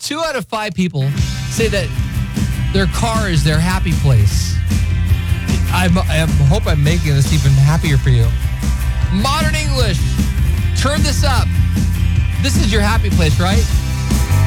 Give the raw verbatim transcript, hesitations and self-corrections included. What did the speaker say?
Two out of five people say that their car is their happy place. I'm, I hope I'm making this even happier for you. Modern English. Turn this up. This is your happy place, right?